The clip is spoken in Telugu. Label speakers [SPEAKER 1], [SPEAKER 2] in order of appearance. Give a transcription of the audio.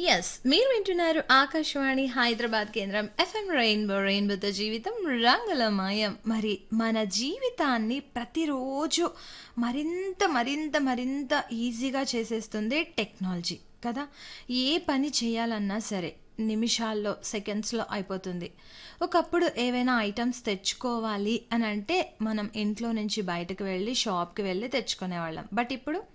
[SPEAKER 1] మీరు వింటున్నారు ఆకాశవాణి హైదరాబాద్ కేంద్రం ఎఫ్ఎం రెయిన్బోతో జీవితం రంగులమయం. మరి మన జీవితాన్ని ప్రతిరోజు మరింత మరింత మరింత ఈజీగా చేసేస్తుంది టెక్నాలజీ కదా. ఏ పని చేయాలన్నా సరే నిమిషాల్లో సెకండ్స్లో అయిపోతుంది. ఒకప్పుడు ఏవైనా ఐటమ్స్ తెచ్చుకోవాలి అని అంటే మనం ఇంట్లో నుంచి బయటకు వెళ్ళి షాప్కి వెళ్ళి తెచ్చుకునేవాళ్ళం. బట్ ఇప్పుడు